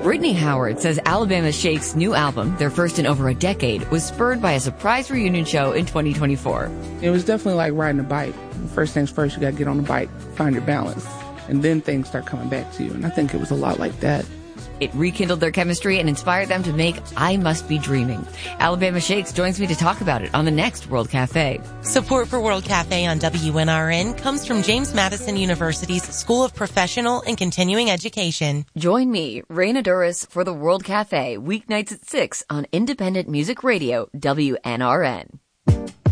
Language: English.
Brittany Howard says Alabama Shake's new album, their first in over a decade, was spurred by a surprise reunion show in 2024. It was definitely like riding a bike. First things first, you got to get on the bike, find your balance, and then things start coming back to you. And I think it was a lot like that. It rekindled their chemistry and inspired them to make I Must Be Dreaming. Alabama Shakes joins me to talk about it on the next World Cafe. Support for World Cafe on WNRN comes from James Madison University's School of Professional and Continuing Education. Join me, Raina Duras, for the World Cafe, weeknights at 6 on Independent Music Radio, WNRN.